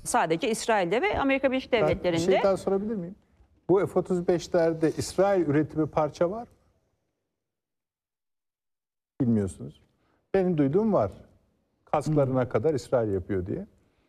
Sadece İsrail'de ve Amerika Birleşik Devletleri'nde. Bir şey daha sorabilir miyim? Bu F-35'lerde İsrail üretimi parça var mı? Bilmiyorsunuz. Benim duyduğum var. Kasklarına kadar İsrail yapıyor diye.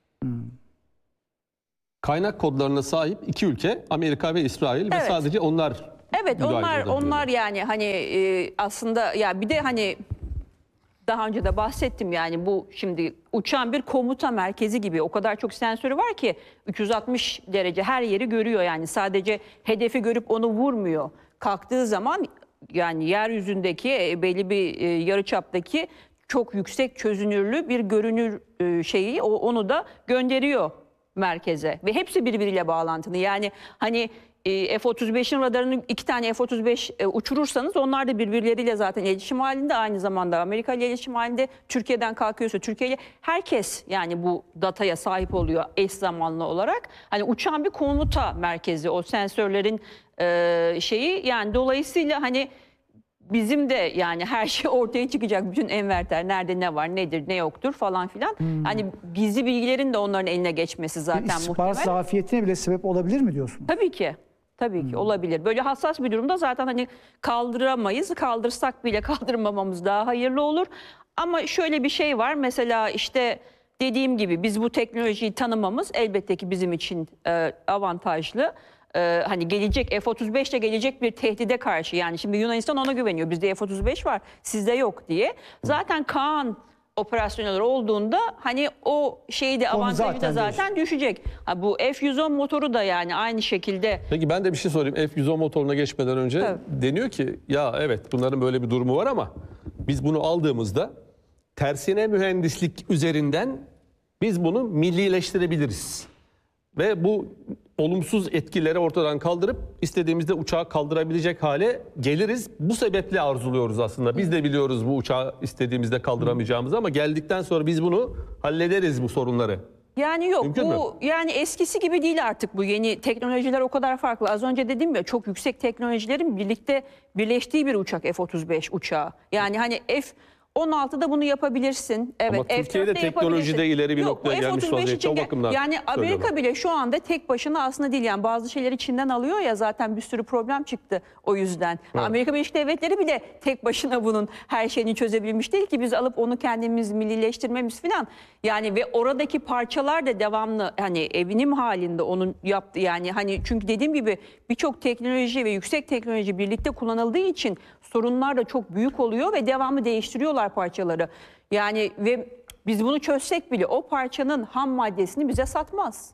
Kaynak kodlarına sahip iki ülke, Amerika ve İsrail, ve sadece onlar. Evet, onlar yani hani aslında ya bir de hani daha önce de bahsettim, yani bu şimdi uçan bir komuta merkezi gibi, o kadar çok sensörü var ki 360 derece her yeri görüyor, yani sadece hedefi görüp onu vurmuyor. Kalktığı zaman yani yeryüzündeki belli bir yarıçaptaki çok yüksek çözünürlü bir görünür şeyi onu da gönderiyor merkeze ve hepsi birbiriyle bağlantılı. Yani hani F-35'in radarını 2 tane F-35 uçurursanız onlar da birbirleriyle zaten iletişim halinde, aynı zamanda Amerika ile iletişim halinde. Türkiye'den kalkıyorsa Türkiye ile, herkes yani bu dataya sahip oluyor eş zamanlı olarak. Hani uçan bir komuta merkezi o sensörlerin şeyi, yani dolayısıyla hani bizim de yani her şey ortaya çıkacak. Bütün enverter nerede ne var, nedir, ne yoktur falan filan. Hani gizli bilgilerin de onların eline geçmesi zaten muhtemel. İstihbarat zafiyetine bile sebep olabilir mi diyorsun? Tabii ki. Tabii ki olabilir. Böyle hassas bir durumda zaten hani kaldıramayız. Kaldırsak bile kaldırmamamız daha hayırlı olur. Ama şöyle bir şey var. Mesela işte dediğim gibi biz bu teknolojiyi tanımamız elbette ki bizim için avantajlı. Hani gelecek F-35 ile gelecek bir tehdide karşı, yani şimdi Yunanistan ona güveniyor. Bizde F-35 var, sizde yok diye. Zaten Kaan operasyonel olduğunda hani o şeyi de, avantajı da zaten düşecek. Ha, bu F-110 motoru da yani aynı şekilde. Peki ben de bir şey sorayım. F-110 motoruna geçmeden önce deniyor ki ya evet bunların böyle bir durumu var ama biz bunu aldığımızda tersine mühendislik üzerinden biz bunu millileştirebiliriz. Ve bu olumsuz etkileri ortadan kaldırıp istediğimizde uçağı kaldırabilecek hale geliriz. Bu sebeple arzuluyoruz aslında. Biz de biliyoruz bu uçağı istediğimizde kaldıramayacağımızı, ama geldikten sonra biz bunu hallederiz, bu sorunları. Yani yok, Mümkün mü? yani eskisi gibi değil artık bu yeni teknolojiler, o kadar farklı. Az önce dedim ya, çok yüksek teknolojilerin birlikte birleştiği bir uçak F-35 uçağı. Yani hani F-16'da bunu yapabilirsin. Evet, ama Türkiye'de teknolojide ileri bir noktaya gelmiş vaziyette, o bakımdan. Yani Amerika bile şu anda tek başına aslında değil, yani bazı şeyleri Çin'den alıyor ya, zaten bir sürü problem çıktı o yüzden. Evet. Amerika Birleşik Devletleri bile tek başına bunun her şeyini çözebilmiş değil ki, biz alıp onu kendimiz millileştirmemiz falan. Yani ve oradaki parçalar da devamlı hani evinim halinde onun yaptığı, yani hani çünkü dediğim gibi birçok teknoloji ve yüksek teknoloji birlikte kullanıldığı için sorunlar da çok büyük oluyor ve devamlı değiştiriyorlar parçaları. Yani ve biz bunu çözsek bile o parçanın ham maddesini bize satmaz.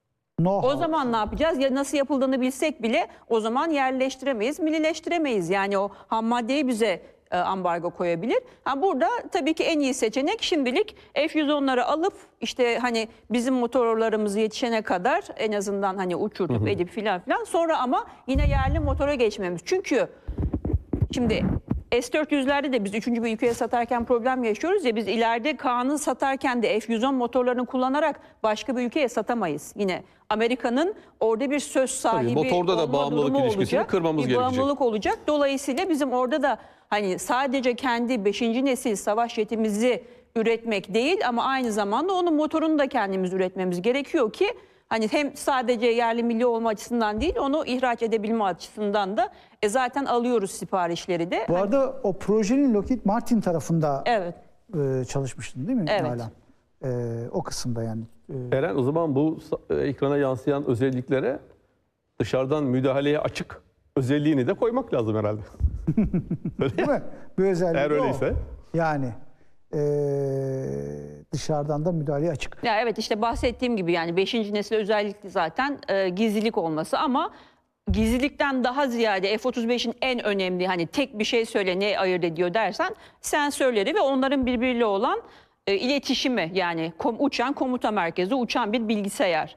O zaman ne yapacağız? Ya nasıl yapıldığını bilsek bile o zaman yerleştiremeyiz, millileştiremeyiz. Yani o ham maddeyi bize ambargo koyabilir. Ha, burada tabii ki en iyi seçenek şimdilik F-110'ları alıp işte hani bizim motorlarımız yetişene kadar en azından hani uçurtup edip filan filan, sonra ama yine yerli motora geçmemiz. Çünkü şimdi S-400'lerde de biz 3. bir ülkeye satarken problem yaşıyoruz ya, biz ileride Kaan'ı satarken de F-110 motorlarını kullanarak başka bir ülkeye satamayız. Yine Amerika'nın orada bir söz sahibi motorda da bağımlılık ilişkisini kırmamız gerekecek. Bağımlılık olacak. Dolayısıyla bizim orada da hani sadece kendi 5. nesil savaş jetimizi üretmek değil, ama aynı zamanda onun motorunu da kendimiz üretmemiz gerekiyor ki hani hem sadece yerli milli olma açısından değil, onu ihraç edebilme açısından da zaten alıyoruz siparişleri de. Bu arada o projenin Lockheed Martin tarafında çalışmıştın değil mi? Evet. Hala? O kısımda yani. Eren, o zaman bu ekrana yansıyan özelliklere dışarıdan müdahaleye açık özelliğini de koymak lazım herhalde. Değil mi? Bir özelliği eğer öyleyse. Yani dışarıdan da müdahaleye açık. Ya evet, işte bahsettiğim gibi yani 5. nesil özellikle zaten gizlilik olması, ama gizlilikten daha ziyade F-35'in en önemli, hani tek bir şey söyle ne ayırt ediyor dersen, sensörleri ve onların birbiriyle olan iletişimi, yani uçan komuta merkezi, uçan bir bilgisayar.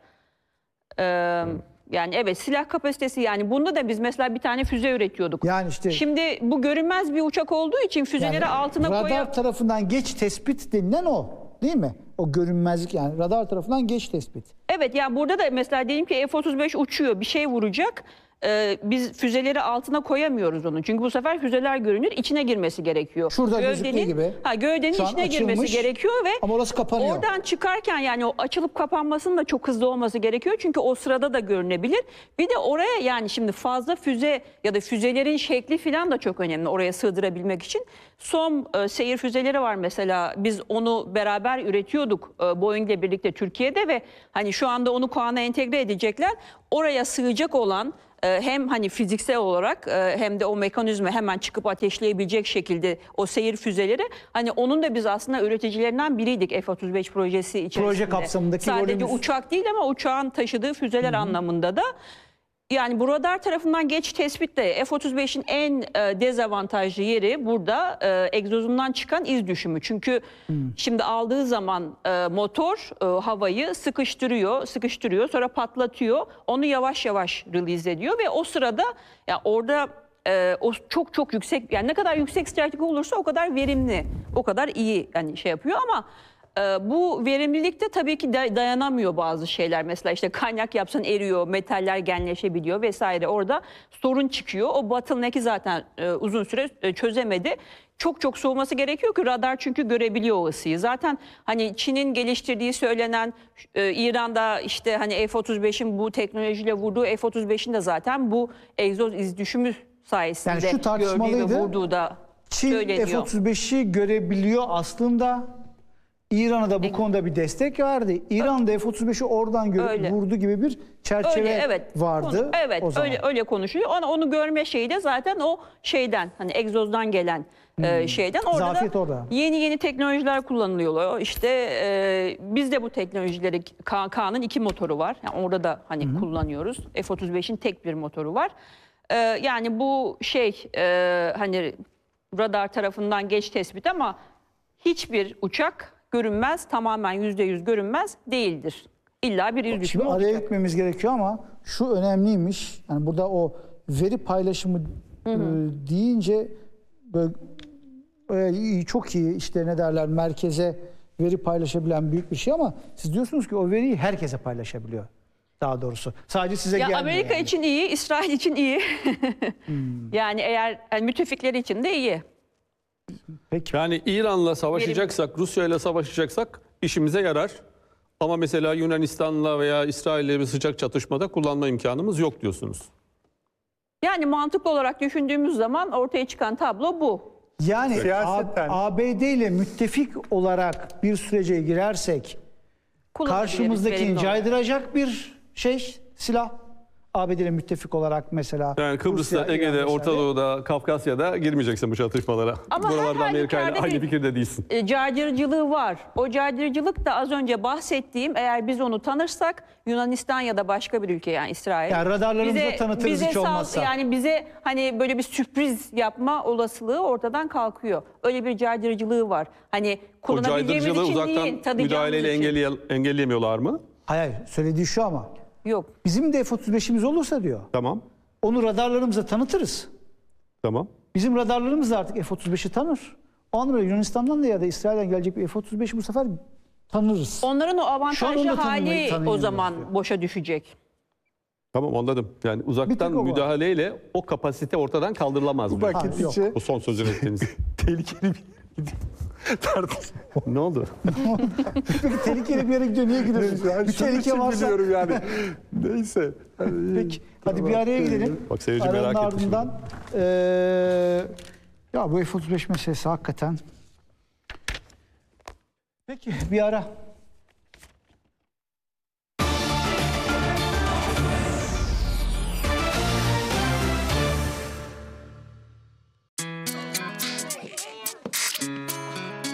Yani evet, silah kapasitesi, yani bunda da biz mesela bir tane füze üretiyorduk. Yani işte şimdi bu görünmez bir uçak olduğu için füzeleri yani altına radar tarafından geç tespit denilen o, değil mi? O görünmezlik, yani radar tarafından geç tespit. Evet, yani burada da mesela diyelim ki F-35 uçuyor, bir şey vuracak. biz füzeleri altına koyamıyoruz onun. Çünkü bu sefer füzeler görünür, içine girmesi gerekiyor. Şurada gözüktüğü gibi. Gövdenin Şu an içine girmesi açılmış gerekiyor ve ama orası kapanıyor. oradan çıkarken yani o açılıp kapanmasının da çok hızlı olması gerekiyor. Çünkü o sırada da görünebilir. Bir de oraya yani şimdi fazla füze ya da füzelerin şekli falan da çok önemli oraya sığdırabilmek için. Son seyir füzeleri var mesela. Biz onu beraber üretiyorduk Boeing'le birlikte Türkiye'de ve hani şu anda onu KAN'a entegre edecekler. Oraya sığacak olan hem hani fiziksel olarak hem de o mekanizma hemen çıkıp ateşleyebilecek şekilde o seyir füzeleri, hani onun da biz aslında üreticilerinden biriydik F-35 projesi içerisinde. Proje kapsamındaki sadece rolümüz. uçak değil ama uçağın taşıdığı füzeler anlamında da. Yani bu radar tarafından geç tespitte F-35'in en dezavantajlı yeri burada egzozundan çıkan iz düşümü. Çünkü şimdi aldığı zaman motor havayı sıkıştırıyor, sonra patlatıyor. Onu yavaş yavaş release ediyor ve o sırada ya orada o çok yüksek, yani ne kadar yüksek sıcaklık olursa o kadar verimli, o kadar iyi yani şey yapıyor ama bu verimlilikte tabii ki dayanamıyor bazı şeyler. Mesela işte kaynak yapsan eriyor, metaller genleşebiliyor vesaire. Orada sorun çıkıyor. O bottleneck'i zaten uzun süre çözemedi. Çok soğuması gerekiyor ki radar çünkü görebiliyor o ısıyı. Zaten hani Çin'in geliştirdiği söylenen İran'da işte hani F-35'in bu teknolojiyle vurduğu F-35'in de zaten bu egzoz iz düşümü sayesinde Yani şu tartışmalıydı. gördüğü ve vurduğu da Çin söyleniyor. F-35'i görebiliyor aslında. İran'a da bu konuda bir destek verdi. İran da F-35'i oradan vurdu gibi bir çerçeve vardı. Evet, o zaman. öyle konuşuyor. Onu görme şeyi de zaten o şeyden, hani egzozdan gelen şeyden. Orada Zafiyet da orada. yeni teknolojiler kullanılıyor. İşte biz de bu teknolojileri, K'nın 2 motoru var. Yani orada da hani kullanıyoruz. F-35'in tek bir motoru var. Yani bu hani radar tarafından geç tespit ama hiçbir uçak görünmez, tamamen %100 görünmez değildir. İlla bir iz düşümü Şimdi araya olacak. gitmemiz gerekiyor ama şu önemliymiş. Yani burada o veri paylaşımı deyince böyle çok iyi işte ne derler merkeze veri paylaşabilen büyük bir şey ama siz diyorsunuz ki o veriyi herkese paylaşabiliyor. Daha doğrusu. Sadece size gelmiyor. Amerika yani. için iyi, İsrail için iyi. Yani eğer müttefikleri için de iyi. Peki. Yani İran'la savaşacaksak, Rusya'yla savaşacaksak işimize yarar. Ama mesela Yunanistan'la veya İsrail'le bir sıcak çatışmada kullanma imkanımız yok diyorsunuz. Yani mantıklı olarak düşündüğümüz zaman ortaya çıkan tablo bu. Yani Siyaseten. ABD ile müttefik olarak bir sürece girersek Kullanabiliriz, karşımızdakini verimli olarak. caydıracak bir silah. ABD ile müttefik olarak mesela. Yani Kıbrıs'ta, Rusya, Ege'de, İran Orta vesaire. Doğu'da, Kafkasya'da girmeyeceksin bu çatışmalara. Ama her Buralarda Amerika ile halükarda aynı bir fikirde değilsin. Caydırıcılığı var. O caydırıcılık da az önce bahsettiğim, eğer biz onu tanırsak Yunanistan ya da başka bir ülke yani İsrail. Yani radarlarımızla tanıtırız hiç olmazsa. Yani bize hani böyle bir sürpriz yapma olasılığı ortadan kalkıyor. Öyle bir caydırıcılığı var. Hani O kullanabileceğimiz caydırıcılığı için değil, uzaktan tadacağımız müdahaleyle için. engelleyemiyorlar mı? Hayır, söylediği şu ama. Yok. Bizim de F-35'imiz olursa diyor. Tamam. Onu radarlarımıza tanıtırız. Tamam. Bizim radarlarımız da artık F-35'i tanır. O anlamda Yunanistan'dan da ya da İsrail'den gelecek bir F-35'i bu sefer tanırız. Onların o Şu an avantajlı onu da hali o tanıyamıyoruz zaman diyor. boşa düşecek. Tamam anladım. Yani Bir tek uzaktan o var. müdahaleyle o kapasite ortadan kaldırılamaz Bu mı? vakit yok. içi Bu son sözünü ettiniz. tehlikeli bir tartışma. Ne oldu? Peki tehlikeli bir yere gidiyor. Niye gidiyorsun? Yani Bir şunun tehlike için varsa. biliyorum yani. Neyse. Peki hadi bir araya gidelim. Bak seyirci Aranın merak etti şimdi. ardından ya bu F-35 meselesi hakikaten. Peki bir ara.